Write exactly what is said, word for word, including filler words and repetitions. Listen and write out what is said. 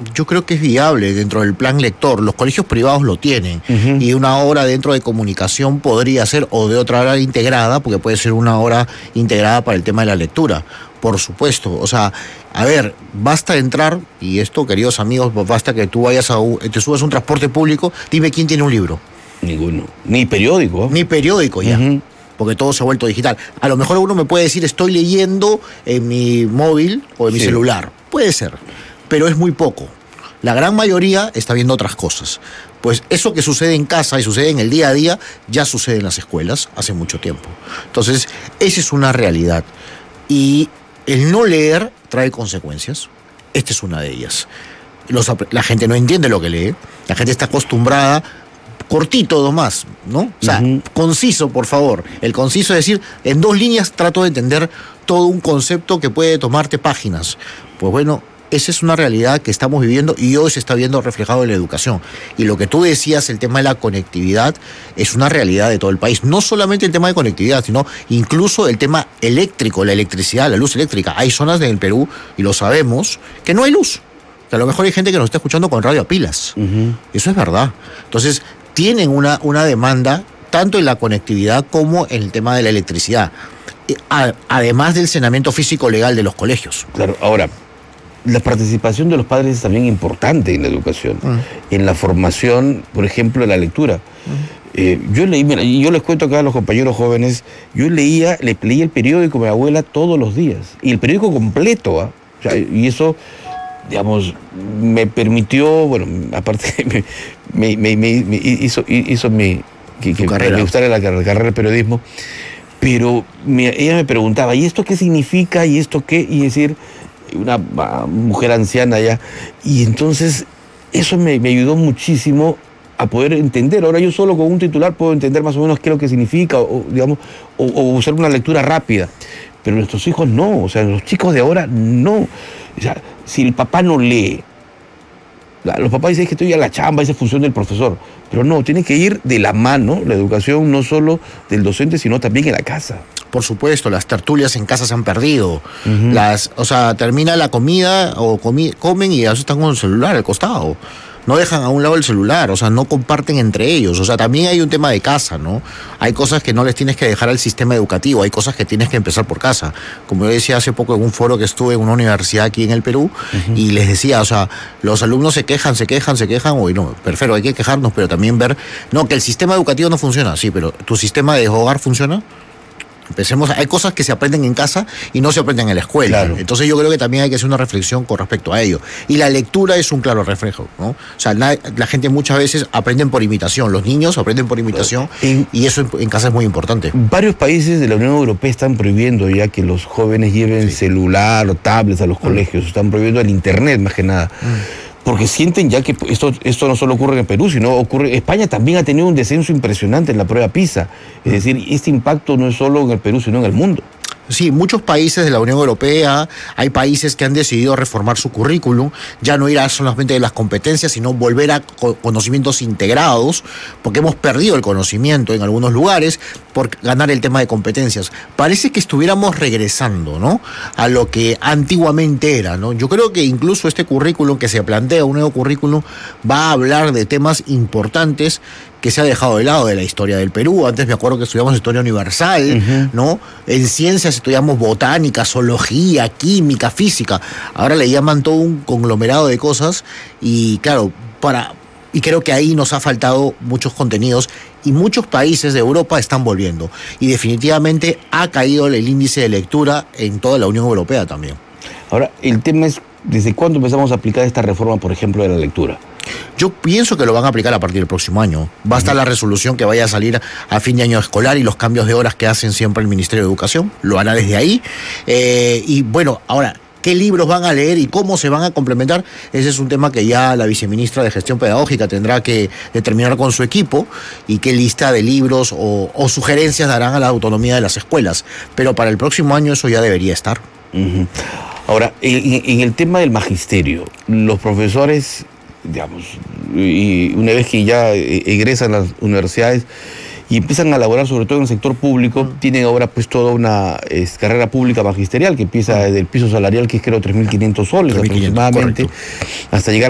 Yo creo que es viable dentro del plan lector. Los colegios privados lo tienen. Uh-huh. Y una hora dentro de comunicación podría ser, o de otra hora integrada, porque puede ser una hora integrada para el tema de la lectura. Por supuesto. O sea, a ver, basta entrar, y esto, queridos amigos, basta que tú vayas a un, te subas a un transporte público, dime quién tiene un libro. Ninguno. Ni periódico. Ni periódico ya. Uh-huh. Porque todo se ha vuelto digital. A lo mejor uno me puede decir, estoy leyendo en mi móvil o en mi sí. celular. Puede ser, pero es muy poco. La gran mayoría está viendo otras cosas. Pues eso que sucede en casa y sucede en el día a día, ya sucede en las escuelas hace mucho tiempo. Entonces, esa es una realidad. Y el no leer trae consecuencias. Esta es una de ellas. Los, la gente no entiende lo que lee. La gente está acostumbrada... cortito nomás, ¿no? O sea, uh-huh. conciso, por favor. El conciso es decir, en dos líneas trato de entender todo un concepto que puede tomarte páginas. Pues bueno, esa es una realidad que estamos viviendo y hoy se está viendo reflejado en la educación. Y lo que tú decías, el tema de la conectividad, es una realidad de todo el país. No solamente el tema de conectividad, sino incluso el tema eléctrico, la electricidad, la luz eléctrica. Hay zonas del Perú, y lo sabemos, que no hay luz. Que a lo mejor hay gente que nos está escuchando con radio a pilas. Uh-huh. Eso es verdad. Entonces, tienen una, una demanda tanto en la conectividad como en el tema de la electricidad, a, además del saneamiento físico legal de los colegios. Claro, ahora, la participación de los padres es también importante en la educación, uh-huh. en la formación, por ejemplo, en la lectura. Uh-huh. Eh, yo leí, mira, yo les cuento acá a los compañeros jóvenes, yo leía, le leía el periódico a mi abuela todos los días, y el periódico completo, ¿eh? O sea, y eso... digamos, me permitió, bueno, aparte me, me, me, me, me hizo, hizo mi, que, que me gustara la carrera de periodismo, pero me, ella me preguntaba, ¿y esto qué significa? ¿Y esto qué? Y decir, una uh, mujer anciana ya, y entonces eso me, me ayudó muchísimo a poder entender. Ahora yo solo con un titular puedo entender más o menos qué es lo que significa, o, digamos, o, o usar una lectura rápida. Pero nuestros hijos no, o sea, los chicos de ahora no. O sea, si el papá no lee, los papás dicen que estoy a la chamba, esa es función del profesor. Pero no, tiene que ir de la mano la educación, no solo del docente, sino también en la casa. Por supuesto, las tertulias en casa se han perdido. Uh-huh. Las, o sea, termina la comida o comi- comen y ya están con el celular al costado. No dejan a un lado el celular, o sea, no comparten entre ellos. O sea, también hay un tema de casa, ¿no? Hay cosas que no les tienes que dejar al sistema educativo, hay cosas que tienes que empezar por casa. Como yo decía hace poco en un foro que estuve en una universidad aquí en el Perú, uh-huh. y les decía, o sea, los alumnos se quejan, se quejan, se quejan, o no, perfecto, hay que quejarnos, pero también ver, no, que el sistema educativo no funciona, sí, pero ¿tu sistema de hogar funciona? Empecemos, hay cosas que se aprenden en casa y no se aprenden en la escuela. Claro. Entonces yo creo que también hay que hacer una reflexión con respecto a ello. Y la lectura es un claro reflejo, ¿no? O sea, la, la gente muchas veces aprenden por imitación. Los niños aprenden por imitación, en, y eso en, en casa es muy importante. Varios países de la Unión Europea están prohibiendo ya que los jóvenes lleven sí. celular o tablets a los mm. colegios. Están prohibiendo el internet más que nada. Mm. Porque sienten ya que esto, esto no solo ocurre en Perú, sino ocurre... España también ha tenido un descenso impresionante en la prueba PISA. Es decir, este impacto no es solo en el Perú, sino en el mundo. Sí, muchos países de la Unión Europea, hay países que han decidido reformar su currículum, ya no ir a solamente de las competencias, sino volver a conocimientos integrados, porque hemos perdido el conocimiento en algunos lugares por ganar el tema de competencias. Parece que estuviéramos regresando, ¿no?, a lo que antiguamente era, ¿no? Yo creo que incluso este currículum que se plantea, un nuevo currículum, va a hablar de temas importantes que se ha dejado de lado de la historia del Perú. Antes me acuerdo que estudiamos historia universal, uh-huh. ¿no? En ciencias estudiamos botánica, zoología, química, física. Ahora le llaman todo un conglomerado de cosas y claro, para y creo que ahí nos ha faltado muchos contenidos y muchos países de Europa están volviendo. Y definitivamente ha caído el índice de lectura en toda la Unión Europea también. Ahora, el tema es, ¿desde cuándo empezamos a aplicar esta reforma, por ejemplo, de la lectura? Yo pienso que lo van a aplicar a partir del próximo año. Va a estar la resolución que vaya a salir a fin de año escolar y los cambios de horas que hacen siempre el Ministerio de Educación. Lo hará desde ahí. Eh, y bueno, ahora, ¿qué libros van a leer y cómo se van a complementar? Ese es un tema que ya la viceministra de Gestión Pedagógica tendrá que determinar con su equipo y qué lista de libros o, o sugerencias darán a la autonomía de las escuelas. Pero para el próximo año eso ya debería estar. Uh-huh. Ahora, en, en el tema del magisterio, los profesores, digamos, y una vez que ya egresan las universidades y empiezan a laborar sobre todo en el sector público, uh-huh. tienen ahora pues toda una es, carrera pública magisterial que empieza desde el piso salarial, que es creo tres mil quinientos soles aproximadamente, correcto. Hasta llegar